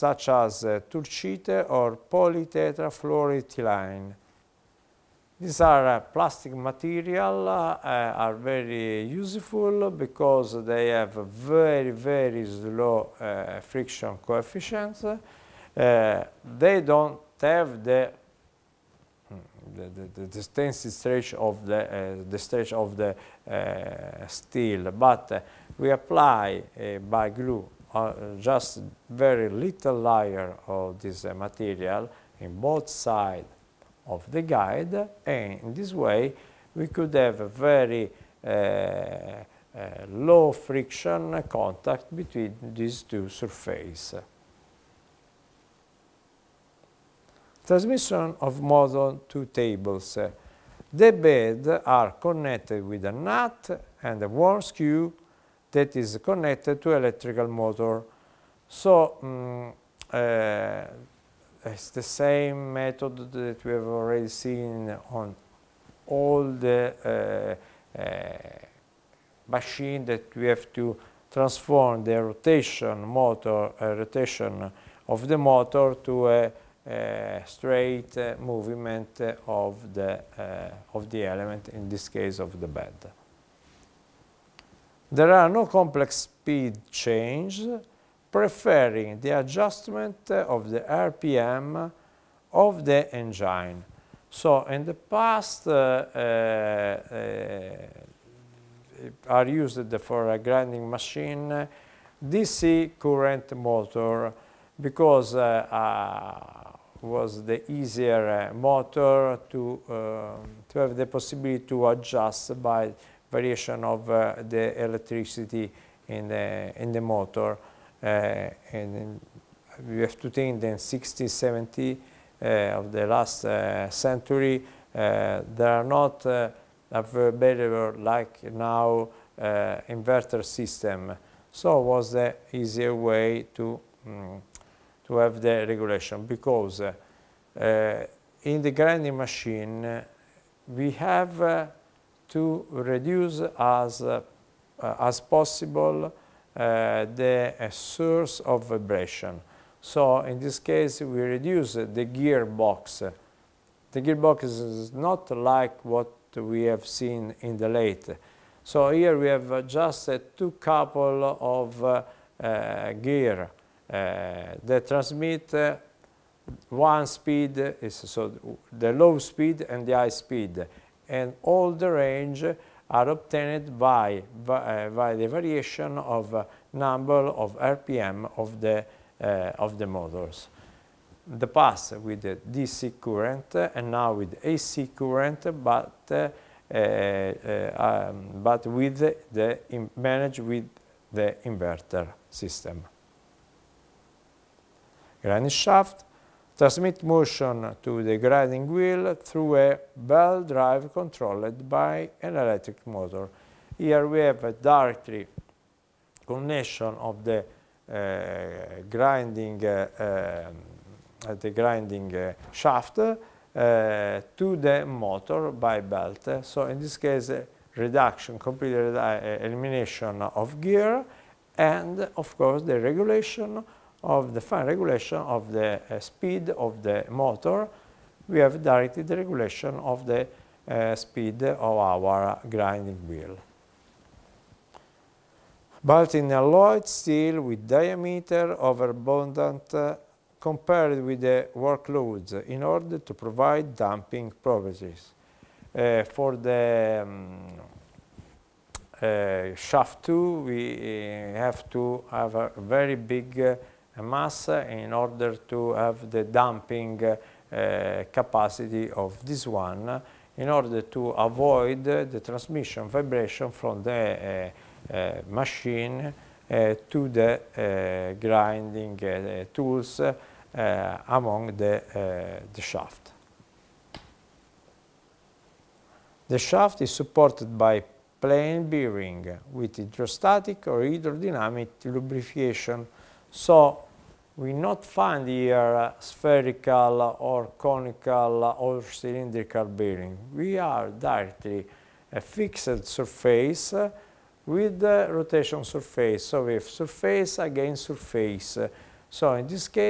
such as turchite or polytetrafluoroethylene. These are plastic material, are very useful because they have a very slow friction coefficients. They don't have the tensile strength of the strength of the steel, but we apply by glue just very little layer of this material in both sides of the guide, and in this way we could have a very low friction contact between these two surfaces. Transmission of motor to tables. The beds are connected with a nut and a worm screw that is connected to electrical motor. So it's the same method that we have already seen on all the machine that we have to transform the rotation of the motor to a straight movement of the element, in this case of the bed. There are no complex speed changes, preferring the adjustment of the RPM of the engine. So in the past are used for a grinding machine DC current motor because was the easier motor to have the possibility to adjust by variation of the electricity in the motor. And we have to think that in 60, 70 of the last century, there are not available like now inverter system. So it was the easier way to have the regulation, because in the grinding machine we have to reduce as possible the source of vibration. So in this case we reduce the gearbox. The gearbox is not like what we have seen in the lathe. So here we have just two couple of gear that transmit one speed, is so the low speed and the high speed, and all the range are obtained by the variation of number of RPM of the motors. The past with the DC current and now with AC current, but with managed with the inverter system. Grinding shaft transmit motion to the grinding wheel through a belt drive controlled by an electric motor. Here we have a directly connection of the grinding shaft to the motor by belt. So in this case, reduction, complete elimination of gear, and of course the regulation of the fine regulation of the speed of the motor. We have directly the regulation of the speed of our grinding wheel. But in alloyed steel with diameter overabundant compared with the workloads in order to provide damping properties. For the shaft 2, we have to have a very big mass in order to have the damping capacity of this one, in order to avoid the transmission vibration from the machine to the grinding tools among the shaft. The shaft is supported by plain bearing with hydrostatic or hydrodynamic lubrication. So we not find here spherical or conical or cylindrical bearing. We are directly a fixed surface with the rotation surface. So we have surface against surface. So in this case,